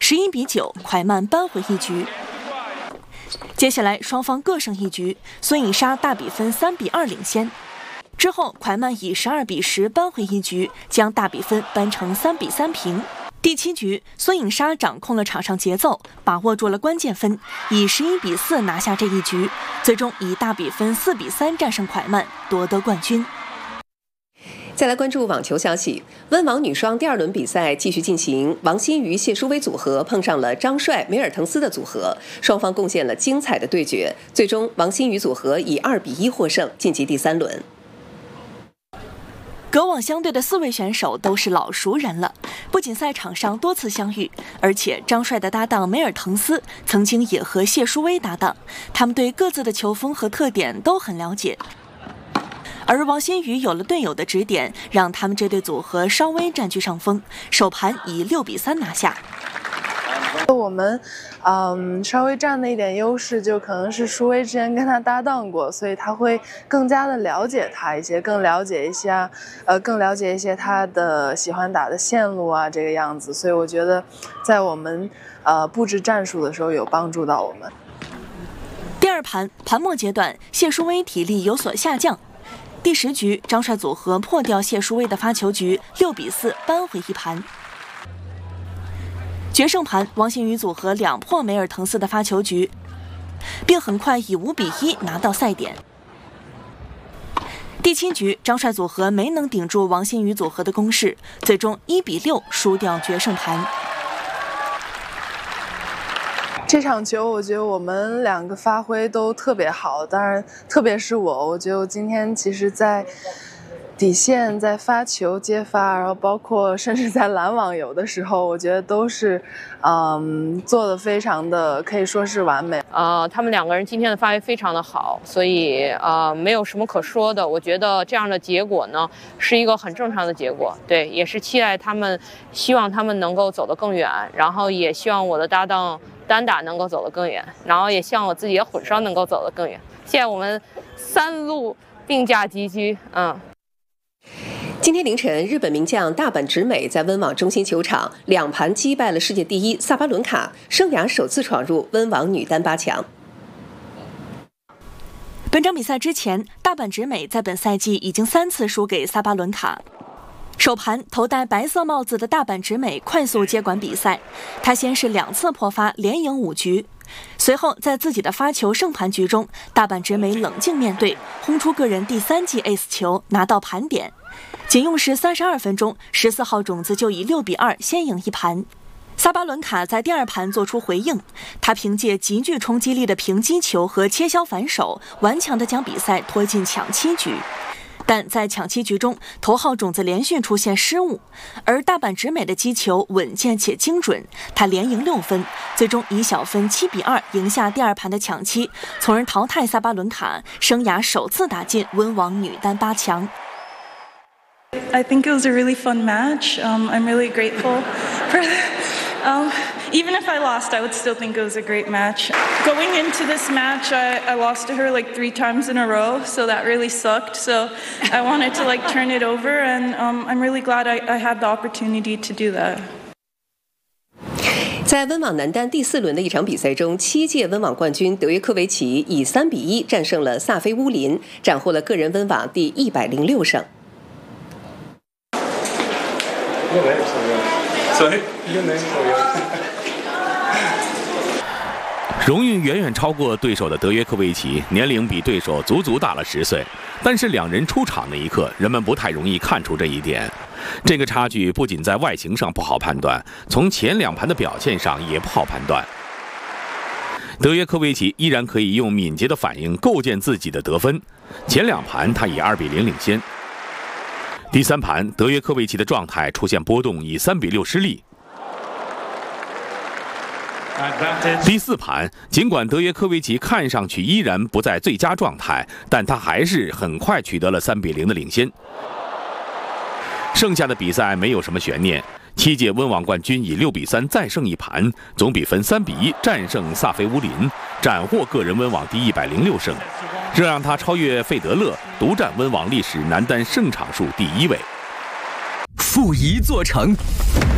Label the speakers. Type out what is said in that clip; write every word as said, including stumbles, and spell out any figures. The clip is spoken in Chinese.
Speaker 1: 十一比九，快慢扳回一局。接下来双方各胜一局，孙颖莎大比分三比二领先。之后，快慢以十二比十扳回一局，将大比分扳成三比三平。第七局，孙颖莎掌控了场上节奏，把握住了关键分，以十一比四拿下这一局，最终以大比分四比三战胜快慢，夺得冠军。
Speaker 2: 再来关注网球消息，温网女双第二轮比赛继续进行，王欣瑜、谢淑薇组合碰上了张帅、梅尔滕斯的组合，双方贡献了精彩的对决，最终王欣瑜组合以二比一获胜，晋级第三轮。
Speaker 1: 隔网相对的四位选手都是老熟人了，不仅赛场上多次相遇，而且张帅的搭档梅尔滕斯曾经也和谢淑薇搭档，他们对各自的球风和特点都很了解。而王欣瑜有了队友的指点，让他们这对组合稍微占据上风，首盘以六比三拿下。
Speaker 3: 我们，嗯，稍微占的一点优势，就可能是舒薇之前跟他搭档过，所以他会更加的了解他一些，更了解一些，呃，更了解一些他的喜欢打的线路啊，这个样子。所以我觉得，在我们呃布置战术的时候有帮助到我们。
Speaker 1: 第二盘盘末阶段，谢淑薇体力有所下降。第十局，张帅组合破掉谢淑薇的发球局，六比四扳回一盘。决胜盘，王欣瑜组合两破梅尔滕斯的发球局，并很快以五比一拿到赛点。第七局，张帅组合没能顶住王欣瑜组合的攻势，最终一比六输掉决胜盘。
Speaker 3: 这场球，我觉得我们两个发挥都特别好，当然，特别是我，我觉得我今天其实在底线、在发球、接发，然后包括甚至在拦网有的时候，我觉得都是，嗯，做的非常的可以说是完美。
Speaker 4: 呃，他们两个人今天的发挥非常的好，所以呃没有什么可说的。我觉得这样的结果呢，是一个很正常的结果。对，也是期待他们，希望他们能够走得更远，然后也希望我的搭档单打能够走得更远，然后也希望我自己的混双能够走得更远。现在我们三路并驾齐驱，嗯。
Speaker 2: 今天凌晨，日本名将大阪直美在温网中心球场两盘击败了世界第一萨巴伦卡，生涯首次闯入温网女单八强。
Speaker 1: 本场比赛之前，大阪直美在本赛季已经三次输给萨巴伦卡。首盘头戴白色帽子的大阪直美快速接管比赛，她先是两次破发，连赢五局。随后在自己的发球胜盘局中，大阪直美冷静面对，轰出个人第三记 ace 球，拿到盘点。仅用时三十二分钟，十四号种子就以六比二先赢一盘。萨巴伦卡在第二盘做出回应，他凭借极具冲击力的平击球和切削反手，顽强地将比赛拖进抢七局。但在抢七局中，头号种子连续出现失误，而大阪直美的击球稳健且精准，他连赢六分，最终以小分七比二赢下第二盘的抢七，从而淘汰萨巴伦卡，生涯首次打进温网女单八强。
Speaker 5: I think it was a really fun match. Um, I'm really grateful for um, even if I lost, I would still think it was a great match. Going into this match, I, I lost to her like three times in a row, so that really sucked. So I wanted to like turn it over, and um, I'm really glad I, I had the opportunity to do that.
Speaker 2: 在温网男单第四轮的一场比赛中，七届温网冠军德约科维奇以三比一战胜了萨菲乌林，斩获了个人温网第一百零六胜。
Speaker 6: 荣誉远远超过对手的德约科维奇，年龄比对手足足大了十岁，但是两人出场那一刻，人们不太容易看出这一点。这个差距不仅在外形上不好判断，从前两盘的表现上也不好判断。德约科维奇依然可以用敏捷的反应构建自己的得分，前两盘他以二比零领先。第三盘，德约科维奇的状态出现波动，以三比六失利。第四盘，尽管德约科维奇看上去依然不在最佳状态，但他还是很快取得了三比零的领先。剩下的比赛没有什么悬念，七届温网冠军以六比三再胜一盘，总比分三比一战胜萨菲乌林，斩获个人温网第一百零六胜。这让他超越费德勒，独占温网历史男单胜场数第一位。
Speaker 7: 负一座城，